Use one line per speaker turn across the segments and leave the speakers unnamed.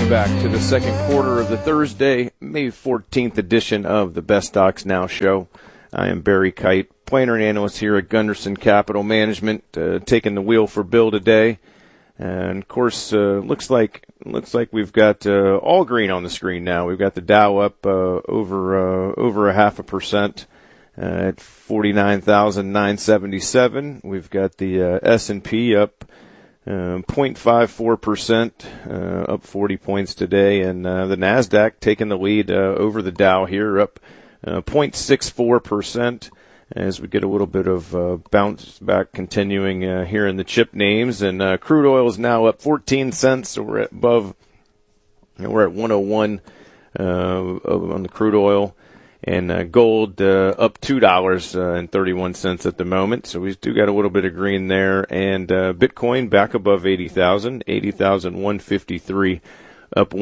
back to the second quarter of the Thursday, May 14th edition of the Best Stocks Now show. I am Barry Kite, planner and analyst here at Gunderson Capital Management, taking the wheel for Bill today. And of course, looks like we've got all green on the screen now. We've got the Dow up over 0.5% at 49,977. We've got the S&P up 0.54%, up 40 points today, and the Nasdaq taking the lead over the Dow here, up 0.64%. As we get a little bit of bounce back continuing here in the chip names. And crude oil is now up 14 cents, so we're at 101 on the crude oil. And gold up $2.31 at the moment, so we do got a little bit of green there. And Bitcoin back above 80,000, 80,153, up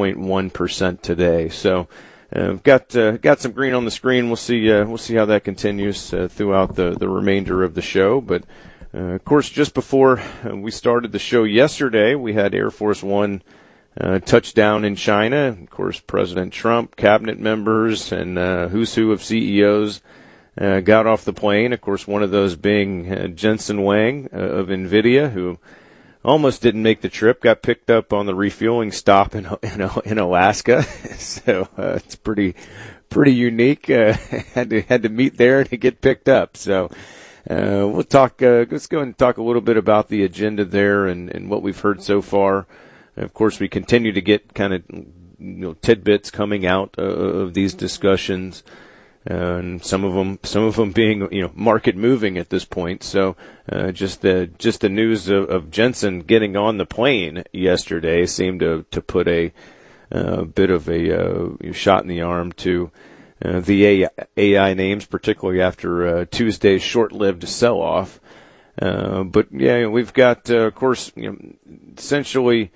1.1% today. So got some green on the screen. We'll see how that continues throughout the remainder of the show. But of course, just before we started the show yesterday, we had Air Force One touchdown in China. Of course, President Trump, cabinet members, and who's who of CEOs got off the plane. Of course, one of those being Jensen Huang of NVIDIA, who almost didn't make the trip, got picked up on the refueling stop in Alaska. So it's pretty unique. Had to meet there to get picked up. So we'll talk. Let's go and talk a little bit about the agenda there and what we've heard so far. Of course, we continue to get kind of tidbits coming out of these discussions, and some of them being market moving at this point. So just the news of Jensen getting on the plane yesterday seemed to put a bit of a shot in the arm to the AI names, particularly after Tuesday's short-lived sell-off. But yeah, we've got of course essentially.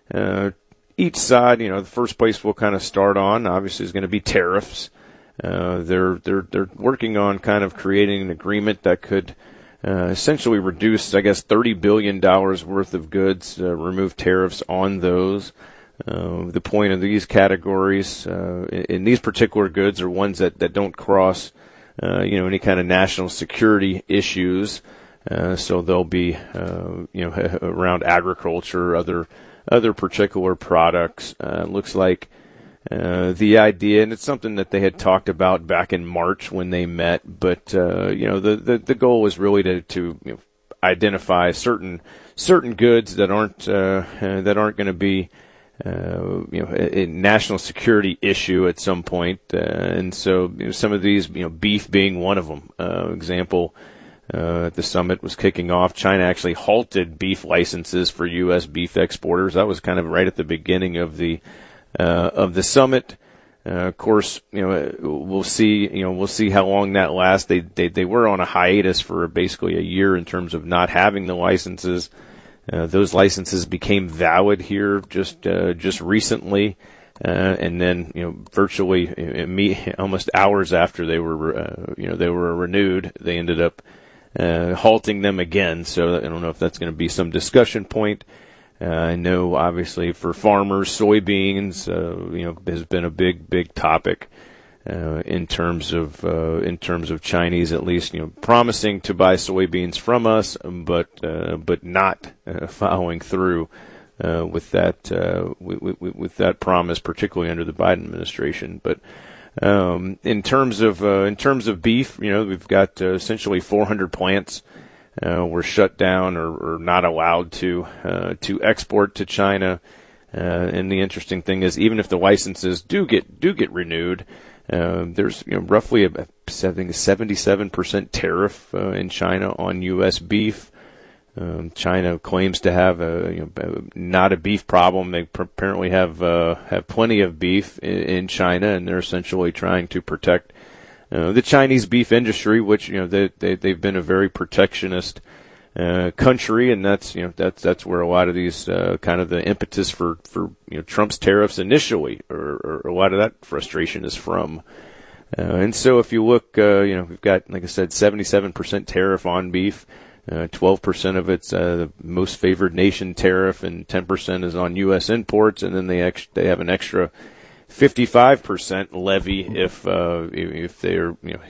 Each side, the first place we'll kind of start on, obviously, is going to be tariffs. They're working on kind of creating an agreement that could essentially reduce, I guess, $30 billion worth of goods, remove tariffs on those. The point of these categories in these particular goods are ones that don't cross, any kind of national security issues. So they'll be, around agriculture, other particular products. Looks like the idea, and it's something that they had talked about back in March when they met, but the goal was really to identify certain goods that aren't going to be a national security issue at some point. And so some of these, beef being one of them. Example. The summit was kicking off. China actually halted beef licenses for U.S. beef exporters. That was kind of right at the beginning of the summit. Of course, we'll see how long that lasts. They were on a hiatus for basically a year in terms of not having the licenses. Those licenses became valid here just recently. And then, virtually almost hours after they were renewed, they ended up halting them again. So I don't know if that's going to be some discussion point. I know obviously for farmers, soybeans, has been a big topic, in terms of Chinese, at least, promising to buy soybeans from us, but not following through, with that promise, particularly under the Biden administration. But, in terms of beef, we've got essentially 400 plants were shut down or not allowed to export to China. And the interesting thing is, even if the licenses do get renewed, there's roughly a 77% tariff in China on U.S. beef. China claims to have not a beef problem. They apparently have plenty of beef in China, and they're essentially trying to protect the Chinese beef industry, which they've been a very protectionist country, and that's where a lot of these kind of the impetus for Trump's tariffs initially, or a lot of that frustration is from. And so if you look, we've got, like I said, 77% tariff on beef. 12% of it's the most favored nation tariff, and 10% is on U.S. imports, and then they have an extra 55% levy if they're